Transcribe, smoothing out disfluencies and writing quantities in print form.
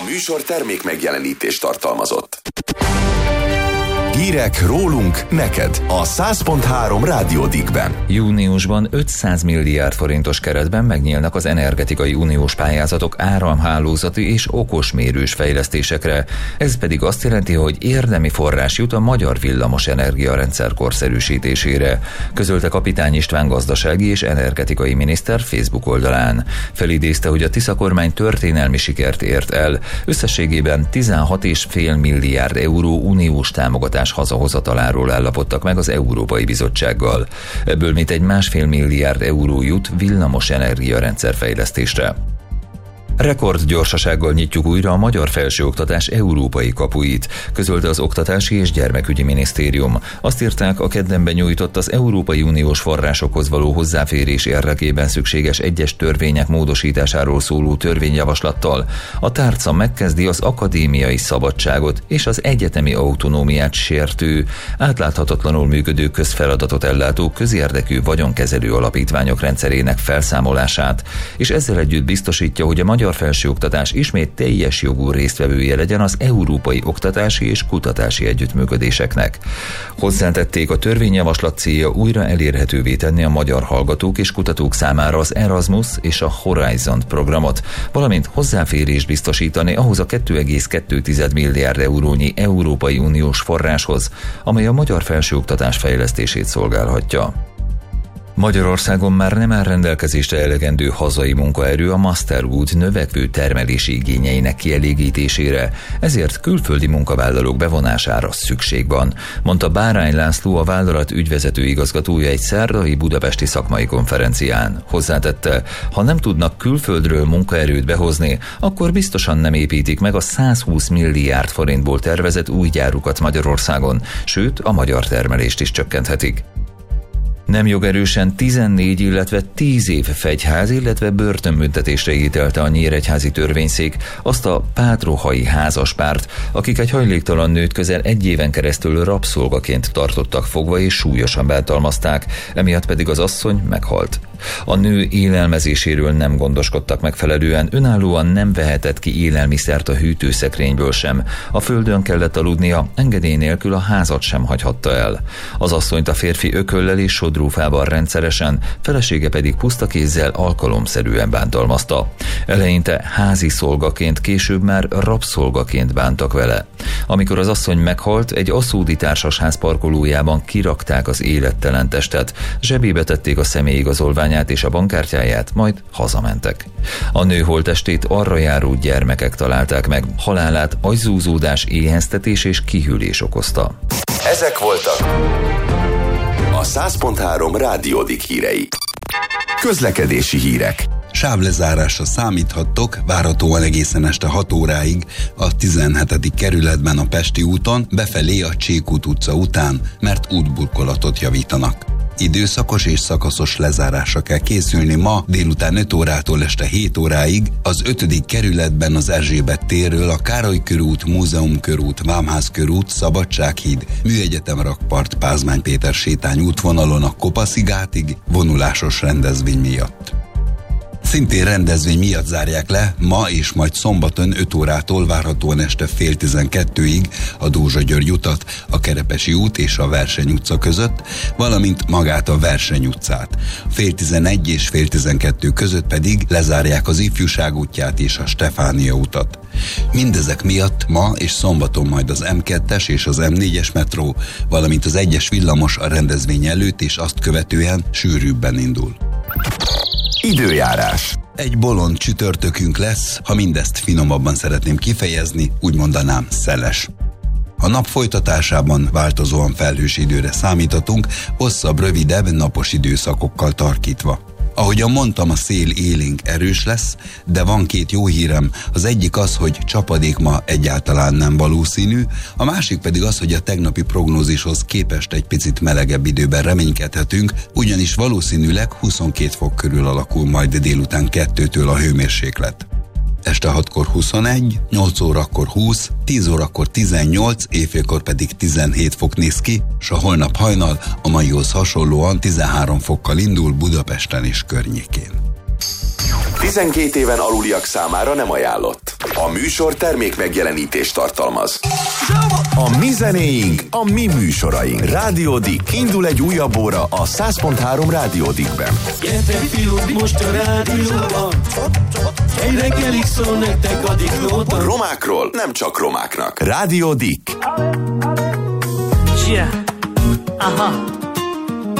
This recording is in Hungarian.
műsor termék megjelenítést tartalmazott. Hírek rólunk neked a 100.3 Rádió Dickben. Júniusban 500 milliárd forintos keretben megnyílnak az energetikai uniós pályázatok áramhálózati és okosmérős fejlesztésekre. Ez pedig azt jelenti, hogy érdemi forrás jut a magyar villamos energiarendszer korszerűsítésére, közölte Kapitány István gazdasági és energetikai miniszter Facebook oldalán. Felidézte, hogy a Tisza kormány történelmi sikert ért el. Összességében 16,5 milliárd euró uniós támogatás hazahozataláról állapodtak meg az Európai Bizottsággal. Ebből mintegy 1,5 milliárd euró jut villamos energiarendszer fejlesztésre. Rekordgyorsasággal nyitjuk újra a magyar felsőoktatás európai kapuit, közölte az Oktatási és Gyermekügyi Minisztérium. Azt írták, a kedden benyújtott az Európai Uniós forrásokhoz való hozzáférés érdekében szükséges egyes törvények módosításáról szóló törvényjavaslattal. A tárca megkezdi az akadémiai szabadságot és az egyetemi autonómiát sértő, átláthatatlanul működő közfeladatot ellátó közérdekű vagyonkezelő alapítványok rendszerének felszámolását, és ezzel együtt biztosítja, hogy a magyar felsőoktatás ismét teljes jogú résztvevője legyen az európai oktatási és kutatási együttműködéseknek. Hozzátették, a törvényjavaslat célja újra elérhetővé tenni a magyar hallgatók és kutatók számára az Erasmus és a Horizon programot, valamint hozzáférést biztosítani ahhoz a 2,2 milliárd eurónyi Európai Uniós forráshoz, amely a magyar felsőoktatás fejlesztését szolgálhatja. Magyarországon már nem áll rendelkezésre elegendő hazai munkaerő a Masterwood növekvő termelési igényeinek kielégítésére, ezért külföldi munkavállalók bevonására szükség van, mondta Bárány László, a vállalat ügyvezető igazgatója egy szerdai budapesti szakmai konferencián. Hozzátette, ha nem tudnak külföldről munkaerőt behozni, akkor biztosan nem építik meg a 120 milliárd forintból tervezett új gyárukat Magyarországon, sőt a magyar termelést is csökkenthetik. Nem jogerősen 14, illetve 10 év fegyház, illetve börtönbüntetésre ítélte a nyíregyházi törvényszék azt a pátrohai házaspárt, akik egy hajléktalan nőt közel 1 éven keresztül rabszolgaként tartottak fogva és súlyosan bántalmazták, emiatt pedig az asszony meghalt. A nő élelmezéséről nem gondoskodtak megfelelően, önállóan nem vehetett ki élelmiszert a hűtőszekrényből sem, a földön kellett aludnia, engedély nélkül a házat sem hagyhatta el. Az asszonyt a férfi ököllel és sodrófával rendszeresen, felesége pedig puszta kézzel alkalomszerűen bántalmazta. Eleinte házi szolgaként, később már rabszolgaként bántak vele. Amikor az asszony meghalt, egy aszódi társasház parkolójában kirakták az élettelen testet, zsebébe tették a személyigazolványát és a bankkártyáját, majd hazamentek. A nő holttestét arra járó gyermekek találták meg, halálát agyzúzódás, éheztetés és kihűlés okozta. Ezek voltak a 100.3 Rádió Dick hírei. Közlekedési hírek. Sávlezárásra számíthattok, várhatóan egészen este 6 óráig a 17. kerületben a Pesti úton, befelé a Csékút utca után, mert útburkolatot javítanak. Időszakos és szakaszos lezárásra kell készülni ma délután 5 órától este 7 óráig az 5. kerületben az Erzsébet térről a Károly körút, Múzeum körút, Vámház körút, Szabadsághíd, Műegyetem rakpart, Pázmány Péter sétány útvonalon a Kopaszigátig vonulásos rendezvény miatt. Szintén rendezvény miatt zárják le ma és majd szombaton 5 órától várhatóan este fél 12-ig a Dózsa-György utat, a Kerepesi út és a Verseny utca között, valamint magát a Verseny utcát. Fél 11 és fél 12 között pedig lezárják az Ifjúság útját és a Stefánia utat. Mindezek miatt ma és szombaton majd az M2-es és az M4-es metró, valamint az 1-es villamos a rendezvény előtt és azt követően sűrűbben indul. Időjárás. Egy bolond csütörtökünk lesz, ha mindezt finomabban szeretném kifejezni, úgy mondanám szeles. A nap folytatásában változóan felhős időre számíthatunk, hosszabb, rövidebb, napos időszakokkal tarkítva. Ahogyan mondtam, a szél élénk erős lesz, de van 2 jó hírem. Az egyik az, hogy csapadék ma egyáltalán nem valószínű, a másik pedig az, hogy a tegnapi prognózishoz képest egy picit melegebb időben reménykedhetünk, ugyanis valószínűleg 22 fok körül alakul majd délután 2-től a hőmérséklet. Este 6-kor 21, 8 órakor 20, 10 órakor 18, éjfélkor pedig 17 fok néz ki, s a holnap hajnal a maihoz hasonlóan 13 fokkal indul Budapesten és környékén. 12 éven aluliak számára nem ajánlott. A műsor termék megjelenítést tartalmaz. A mi zenéink, a mi műsoraink. Rádió Dick. Indul egy újabb óra a 100.3 Rádió Dickben. Gyertek fiúk, most a rádióban, egy reggelig szól nektek a Diklóban. Romákról nem csak romáknak. Rádió Dick. Yeah. Aha.